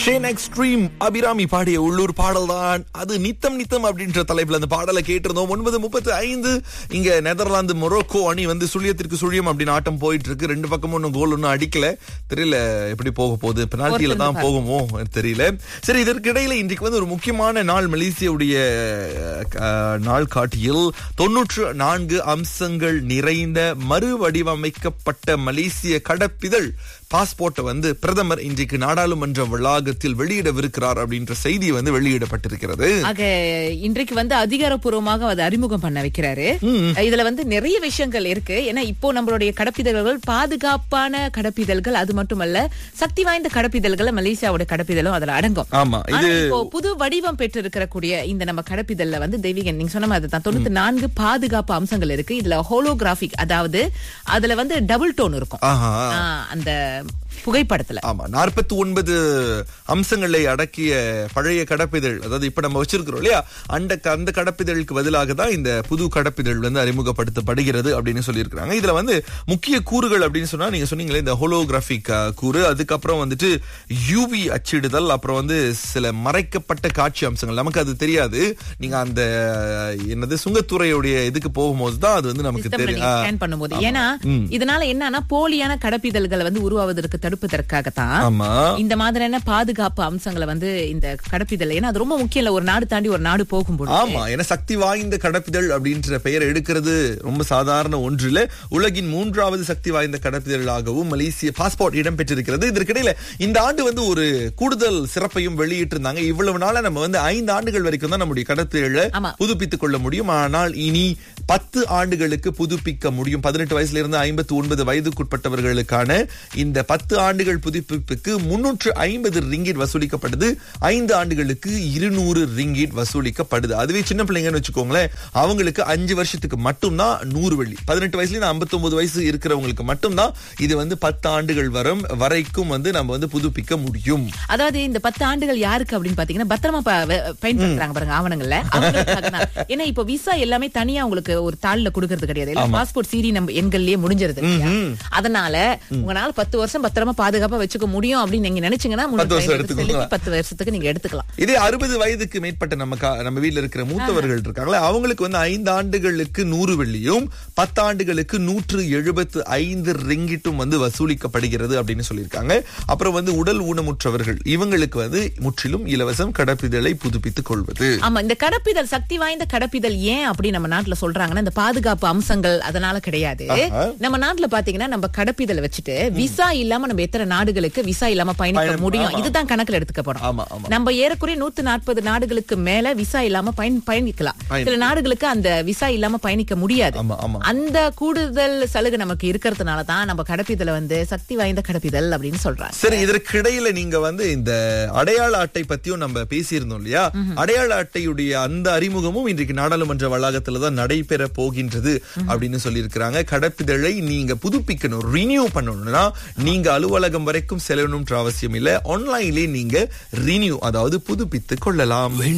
Shane extreme Abirami பாடிய உள்ளூர் பாடல் தான் அது. நித்தம் நித்தம் அப்படின்ற தலைப்புல அந்த பாடலை கேட்டிருந்தோம். 9:35 இங்க நெதர்லாந்து மொரோக்கோ அணி வந்து சுழியத்திற்கு சுழியம் அப்படின்னு ஆட்டம் போயிட்டு இருக்கு. ரெண்டு பக்கமும் ஒன்னும் கோல் ஒன்னும் அடிக்கல. தெரியல எப்படி போக போகுது, பெனால்டியில தான் போகுமோ தெரியல. சரி, இதற்கு இடையில இன்றைக்கு வந்து ஒரு முக்கியமான நாள். மலேசியாவுடைய நாள் காட்டியில் 94 அம்சங்கள் நிறைந்த மறுவடிவமைக்கப்பட்ட மலேசிய கடப்பிதழ் பாஸ்போர்ட்டை வந்து பிரதமர் இன்றைக்கு நாடாளுமன்ற வளாகத்தில் வெளியிடவிருக்கிறார் அப்படின்ற செய்தி வந்து வெளியிடப்பட்டிருக்கிறது. ஆக இன்றைக்கு வந்து அதிகாரப்பூர்வமாக அதை அறிமுகம் பண்ண வைக்கிறாரு. இதுல வந்து நிறைய விஷயங்கள் இருக்கு. ஏன்னா இப்போ நம்மளுடைய கடப்பிதழ்கள் பாதுகாப்பான கடப்பிதழ்கள், அது மட்டுமல்ல சக்தி வாய்ந்த கடப்பிதழ்கள், மலேசியாவோட கடப்பிதழும் அதுல அடங்கும். ஆமா, இது இப்போ புது வடிவம் பெற்றிருக்கக்கூடிய இந்த நம்ம கடப்பிதழ்ல வந்து தெய்வீகன் நீங்க சொன்ன மாதிரி தான் 94 பாதுகாப்பு அம்சங்கள் இருக்கு. இதுல ஹோலோகிராபிக், அதாவது அதுல வந்து டபுள் டோன் இருக்கும் அந்த புகைப்படத்துல. ஆமா, 49 அம்சங்களை அடக்கிய பழைய கடப்பிதழ், அதாவது இப்ப நம்ம வச்சிருக்கிறோம் இல்லையா, அந்த கடப்பிதழுக்கு பதிலாக தான் இந்த புது கடப்பிதழ் வந்து அறிமுகப்படுத்தப்படுகிறது அப்படின்னு சொல்லியிருக்காங்க. இதுல வந்து முக்கிய கூறுகள் அப்படின்னு சொன்னா, நீங்க சொன்னீங்களே இந்த ஹோலோகிராபிக் கூறு, அதுக்கப்புறம் வந்துட்டு யூவி அச்சிடுதல், அப்புறம் வந்து சில மறைக்கப்பட்ட காட்சி அம்சங்கள். நமக்கு அது தெரியாது. நீங்க அந்த என்னது சுங்கத்துறையுடைய இதுக்கு போகும்போது தான் அது வந்து நமக்கு தெரியும். ஏன்னா இதனால என்னன்னா போலியான கடப்பிதழ்களை வந்து உருவாவதற்கு தடுப்பதற்காகத்தான் இந்த மாதிரியான பாதுகாப்பு அம்சங்களை வந்து இந்த கடப்பிதழ், ஏன்னா அது ரொம்ப முக்கியம் இல்ல, ஒரு நாடு தாண்டி ஒரு நாடு போகும்போது. ஆமா, ஏன்னா சக்தி வாய்ந்த கடப்பிதழ் அப்படின்ற பெயர் எடுக்கிறது ரொம்ப சாதாரண ஒன்று இல்ல. உலகின் 3வது சக்தி வாய்ந்த கடப்பிதழாகவும் மலேசிய பாஸ்போர்ட் இடம்பெற்றிருக்கிறது. இதற்கிடையில இந்த ஆண்டு வந்து ஒரு கூடுதல் சிறப்பையும் வெளியிட்டு இருந்தாங்க. இவ்வளவு நாளா நம்ம வந்து 5 ஆண்டுகள் வரைக்கும் தான் நம்முடைய கடப்பிதழை புதுப்பித்துக் கொள்ள முடியும். ஆனால் இனி 10 ஆண்டுகளுக்கு புதுப்பிக்க முடியும். 18 வயசுல இருந்து 59 வயதுக்குட்பட்டவர்களுக்கான இந்த 10 ஆண்டுகள் புதுப்பிப்புக்கு 350 ரிங்கிட் வசூலிக்கப்பட்டது. 5 ஆண்டுகளுக்கு 200 ரிங்கிட் வசூலிக்கப்படுது. அதுவே சின்ன பிள்ளைங்கன்னு வச்சுக்கோங்களேன், அவங்களுக்கு 5 வருஷத்துக்கு மட்டும்தான் 100 வெள்ளி. 18 வயசுல 59 வயசு இருக்கிறவங்களுக்கு மட்டும்தான் இது வந்து 10 ஆண்டுகள் வரைக்கும் வந்து நம்ம வந்து புதுப்பிக்க முடியும். அதாவது இந்த 10 ஆண்டுகள் யாருக்கு அப்படின்னு பாத்தீங்கன்னா பத்திரமா பயன்படுத்துறாங்க பாருங்க ஆவணங்கள்ல. ஏன்னா இப்ப விசா எல்லாமே தனியா உங்களுக்கு ஒரு தாள்ல கொடுக்கறது கிடையாது. பாஸ்போர்ட் சீரி நம்ம எண்கள்லயே முடிஞ்சிருது. அதனால உங்களால 10 வருஷம் பத்திரமா பாதுகாப்பா வச்சுக்க முடியும் அப்படின்னு நீங்க நினைச்சீங்கன்னா 10 வருஷத்துக்கு நீங்க எடுத்துக்கலாம். இதே 60 வயதுக்கு மேற்பட்ட நம்ம வீட்டுல இருக்கிற மூத்தவர்கள் இருக்காங்களா, அவங்களுக்கு வந்து 5 ஆண்டுகளுக்கு 100 வெள்ளியும் 10 ஆண்டுகளுக்கு 175 ரிங்கிட்டும் வந்து வசூலிக்கப்படுகிறது அப்படின்னு சொல்லியிருக்காங்க. அப்புறம் வந்து உடல் ஊனமுற்றவர்கள், இவங்களுக்கு வந்து முற்றிலும் இலவசம் கடப்பிதழை புதுப்பித்துக் கொள்வது. ஆமா, இந்த கடப்பிதழ் சக்தி வாய்ந்த கடப்பிதழ் ஏன் அப்படி நம்ம நாட்டுல சொல்றாங்கன்னா இந்த பாதுகாப்பு அம்சங்கள் அதனால கிடையாது. நம்ம நாட்டுல பாத்தீங்கன்னா நம்ம கடப்பிதழ் வச்சுட்டு விசா இல்லாம நம்ம எத்தனை நாடுகளுக்கு விசா இல்லாம பயணிக்க முடியும், இதுதான் கணக்குல எடுத்துக்கப்படும். நம்ம ஏறக்குறைய 140 நாடுகளுக்கு மேல விசா இல்லாம பயணிக்கலாம். சில நாடுகளுக்கு அந்த விசா இல்லாம பயணிக்க முடியாது. அந்த கூடுதல் சலுகை நமக்கு இருக்கிறதுனால தான் நம்ம கடப்பிதழை வந்து சக்தி வாய்ந்த கடப்பிதழ் அப்படின்னு சொல்றாங்க. சரி, இதற்கு இடையில நீங்க வந்து இந்த அடையாள அட்டை பத்தியும் நம்ம பேசியிருந்தோம் இல்லையா, அடையாள அட்டையுடைய அந்த அறிமுகமும் இன்றைக்கு நாடாளுமன்ற வளாகத்துல தான் நடைபெற போகின்றது அப்படின்னு சொல்லியிருக்கிறாங்க. கடப்பிதழை நீங்க புதுப்பிக்கணும், ரினியூ பண்ணணும்னா நீங்க அலுவலகம் வரைக்கும் செல்லணும்ன்ற அவசியம் இல்ல. ஆன்லைன்லயே நீங்க ரினியூ, அதாவது புதுப்பித்துக் கொள்ளலாம்.